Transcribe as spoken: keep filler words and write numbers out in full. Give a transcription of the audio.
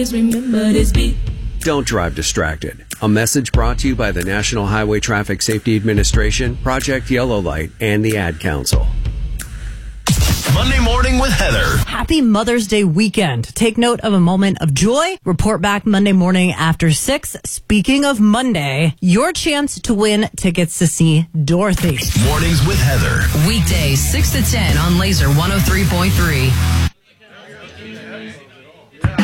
Remember this beat. Don't drive distracted. A message brought to you by the National Highway Traffic Safety Administration, Project Yellow Light, and the Ad Council. Monday Morning with Heather. Happy Mother's Day weekend. Take note of a moment of joy. Report back Monday morning after six. Speaking of Monday, your chance to win tickets to see Dorothy. Mornings with Heather. Weekdays six to ten on Laser one oh three point three.